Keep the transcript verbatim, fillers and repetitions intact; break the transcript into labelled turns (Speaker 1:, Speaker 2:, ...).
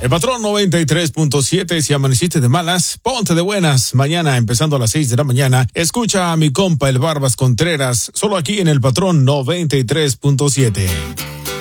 Speaker 1: El patrón noventa y tres punto siete, si amaneciste de malas, ponte de buenas. Mañana, empezando a las seis de la mañana, escucha a mi compa el Barbas Contreras, solo aquí en el patrón noventa y tres punto siete.